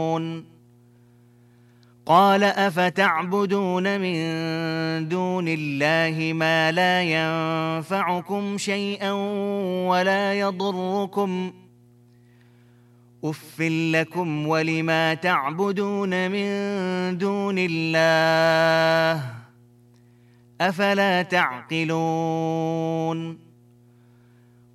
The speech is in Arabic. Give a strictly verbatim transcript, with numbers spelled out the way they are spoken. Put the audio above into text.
قال أفتعبدون من دون الله ما لا ينفعكم شيئا ولا يضركم أف لكم ولما تعبدون من دون الله أفلا تعقلون